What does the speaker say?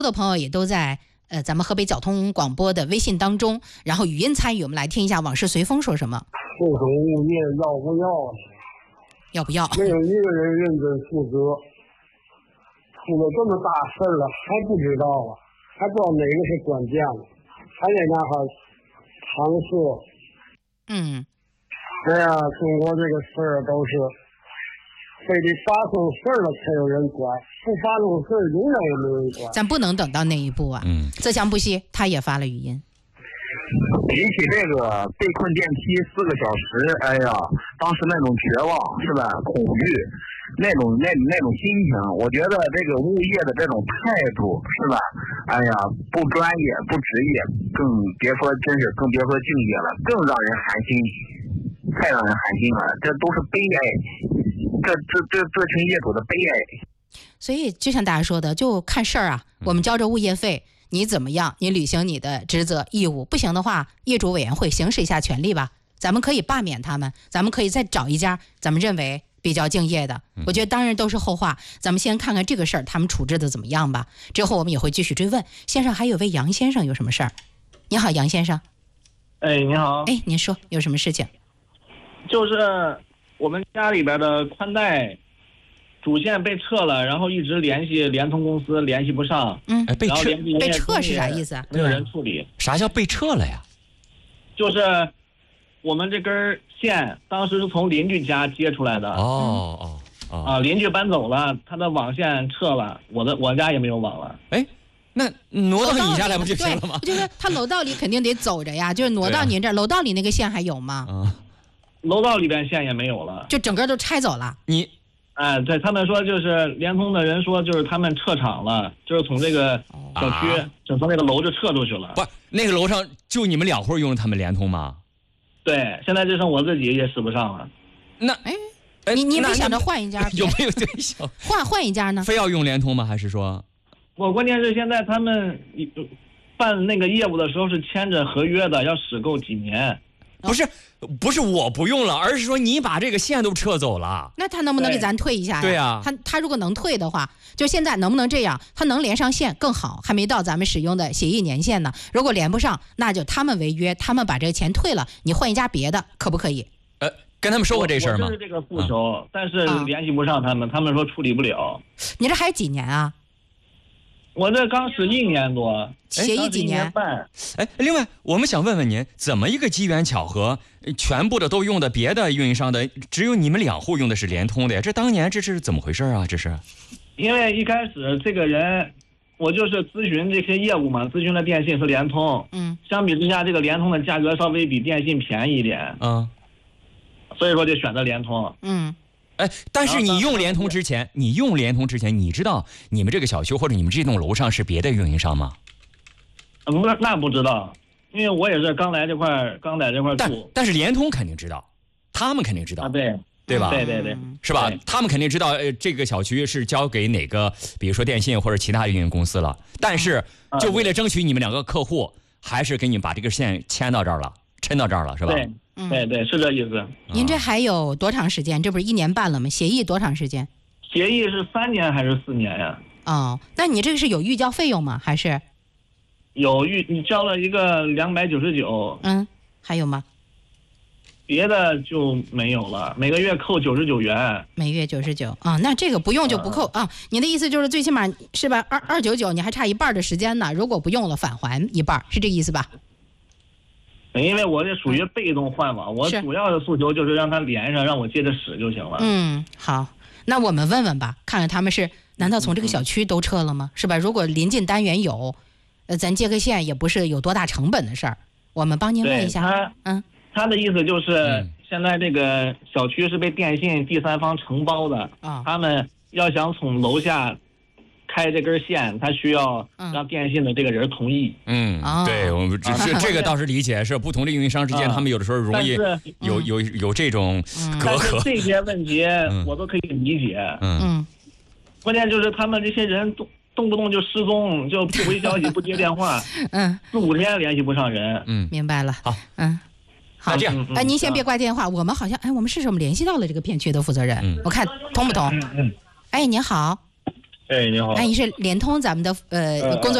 的朋友也都在咱们河北交通广播的微信当中，然后语音参与，我们来听一下往事随风说什么。 这种物业要不要？ 要不要？ 没有一个人认真负责，出了这么大事了还不知道啊，还不知道哪个是关键的，还得那哈尝试。哎呀，中国这个事儿都是非得发生事儿了才有人管，不发生事儿永远也没人管。 咱不能等到那一步啊。泽祥不息他也发了语音。 比起这个被困电梯4个小时，哎呀，当时那种绝望是吧，恐惧，那种心情，我觉得这个物业的这种态度是吧，哎呀，不专业不职业，更别说敬业了，更让人寒心，太让人寒心了，这都是悲哀，这群业主的悲哀。 所以就像大家说的，就看事儿啊，我们交着物业费。你怎么样？你履行你的职责义务，不行的话，业主委员会行使一下权利吧。咱们可以罢免他们，咱们可以再找一家咱们认为比较敬业的。我觉得当然都是后话，咱们先看看这个事儿他们处置的怎么样吧。之后我们也会继续追问。线上还有位杨先生，有什么事儿？你好，杨先生。 你好。 您说有什么事情？ 就是我们家里边的宽带主线被撤了，然后一直联系联通公司联系不上。 被撤是啥意思啊？ 没有人处理。 啥叫被撤了呀？ 就是我们这根线当时是从邻居家接出来的。邻居搬走了，他的网线撤了，我家也没有网了。 那挪到你家来不就行了吗？ 就是他楼道里肯定得走着呀，就是挪到您这儿，楼道里那个线还有吗？ 楼道里边线也没有了， 就整个都拆走了。 对，他们说就是联通的人说就是他们撤场了，就是从这个小区就从那个楼就撤出去了。 不是那个楼上就你们2户用他们联通吗？ 对，现在就剩我自己也使不上了。 那你没想着换一家？ 有没有对象？ 换一家呢？ 非要用联通吗？还是说？ 我关键是现在他们办那个业务的时候是签着合约的，要使够几年。 不是我不用了，而是说你把这个线都撤走了。 那他能不能给咱退一下呀？ 对呀， 他如果能退的话，就现在能不能这样？他能连上线更好，还没到咱们使用的协议年限呢。如果连不上，那就他们违约，他们把这个钱退了，你换一家别的，可不可以？ 跟他们说过这事儿吗？ 我就是这个诉求，但是联系不上他们，他们说处理不了。 你这还有几年啊？ 我这刚使1年多， 协议几年半。 另外我们想问问您，怎么一个机缘巧合，全部的都用的别的运营商的，只有你们2户用的是联通的呀？这当年这是怎么回事啊？这是因为一开始这个人，我就是咨询这些业务嘛，咨询了电信和联通。相比之下，这个联通的价格稍微比电信便宜一点。所以说就选择联通。 但是你用联通之前，你知道你们这个小区或者你们这栋楼上是别的运营商吗？ 那不知道，因为我也是刚在这块住。 但是联通肯定知道，他们肯定知道。对吧？ 对， 是吧？他们肯定知道这个小区是交给哪个，比如说电信或者其他运营公司了。但是就为了争取你们2个客户，还是给你们把这个线抻到这儿了，是吧？ 对，是这意思。 您这还有多长时间？这不是1年半了吗？协议多长时间？ 协议是3年还是4年呀？ 那你这个是有预交费用吗？还是有你交了一个299。 还有吗？ 别的就没有了，每个月扣99元。 每月99啊，那这个不用就不扣啊。你的意思就是最起码是吧？299你还差一半的时间呢，如果不用了返还一半，是这个意思吧？ 因为我这属于被动换网，我主要的诉求就是让他连上，让我接着使就行了。 好，那我们问问吧，看看他们是难道从这个小区都撤了吗？是吧？如果临近单元有，咱接个线也不是有多大成本的事儿，我们帮您问一下。 他的意思就是现在这个小区是被电信第三方承包的，他们要想从楼下开这根线，他需要让电信的这个人同意。 对，我们这个倒是理解，是不同的运营商之间，他们有的时候容易有这种隔阂。 这些问题我都可以理解。关键就是他们这些人动不动就失踪，就不回消息，不接电话，4、5天联系不上人。 明白了。 好， 好，这样，您先别挂电话，我们好像，我们试试，我们联系到了这个片区的负责人，我看通不通？您好。 哎，你好。 哎，你是联通咱们的工作